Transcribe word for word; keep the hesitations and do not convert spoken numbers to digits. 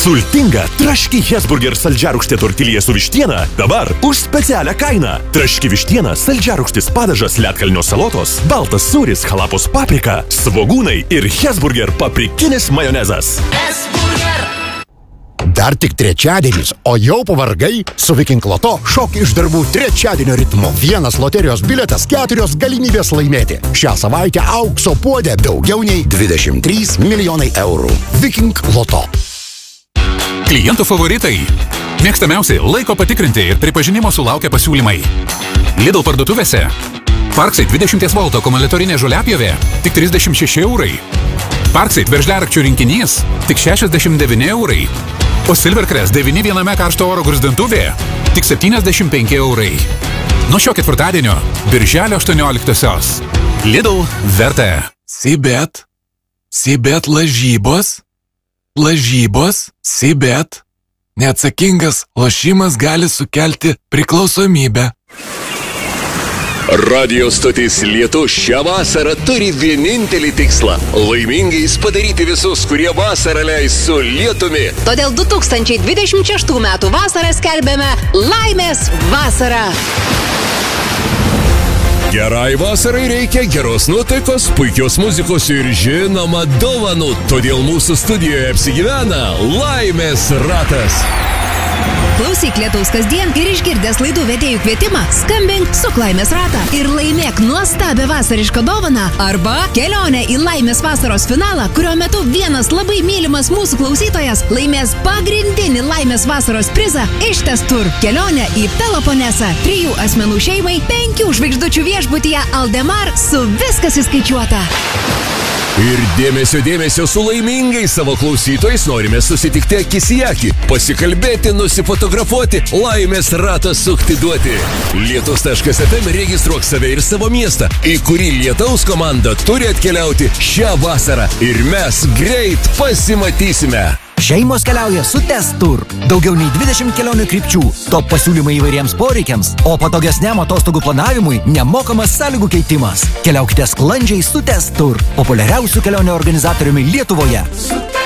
Sultinga traški Hesburger saldžiarūgštė tortilija su vištiena dabar už specialią kainą. Traški vištiena, saldžiarūgštis padažas, ledkalnio salotos, baltas sūris, halapos paprika, svogūnai ir Hesburger paprikinis majonezas. Hesburger! Dar tik trečiadienis, o jau pavargai? Su Viking Loto šok iš darbų trečiadienio ritmu. Vienas loterijos biletas, keturios galimybės laimėti. Šią savaitę aukso puodė daugiau nei dvidešimt trys milijonai eurų. Viking Loto. Klientų favoritai. Mėgstamiausi laiko patikrinti ir pripažinimo sulaukia pasiūlymai. Lidl parduotuvėse. Parkside dvidešimt voltų akumuliatorinė žoliapjovė tik trisdešimt šeši eurai. Parkside veržliarakčių rinkinys tik šešiasdešimt devyni eurai. O Silvercrest devyni viename karšto oro gruzdintuvė tik septyniasdešimt penki eurai. Nuo šio ketvirtadienio, birželio aštuonioliktosios. Lidl verta. Sibet. Sibet lažybos. Lažybos. Sibet. Neatsakingas lošimas gali sukelti priklausomybę. Radio stotis Lietus šią vasarą turi vienintelį tikslą – laimingais padaryti visus, kurie vasarą leis su lietumi. Todėl du tūkstančiai dvidešimt šeštų metų vasarą skelbėme Laimės vasarą. Gerai vasarai reikia geros nuotaikos, puikios muzikos ir žinoma dovanų. Todėl mūsų studijoje apsigyvena Laimės ratas. Klausyk Lietaus kasdien ir išgirdęs laidų vedėjų kvietimą, skambink su Laimės ratą ir laimėk nuostabią vasarišką dovaną arba kelionę į Laimės vasaros finalą, kurio metu vienas labai mylimas mūsų klausytojas laimės pagrindinį Laimės vasaros prizą Ištės Tur. Kelionę į Peloponesą, trijų asmenų šeimai, penkių žvaigždučių viešbutyje Aldemar su viskas įskaičiuota. Ir dėmesio, dėmesio su laimingais savo klausytojais norime susitikti akis į akį, pasikalbėti, nusifotografuoti, Laimės ratą sukti duoti. Lietus taškas ef em registruok save ir savo miestą, į kurį Lietaus komanda turi atkeliauti šią vasarą. Ir mes greit pasimatysime. Šeimos keliauja su Testur. Daugiau nei dvidešimt kelionių krypčių, top pasiūlymai įvairiems poreikiams, o patogesniam atostogų planavimui nemokamas sąlygų keitimas. Keliaukite sklandžiai su Testur, populiariausių kelionių organizatoriumi Lietuvoje.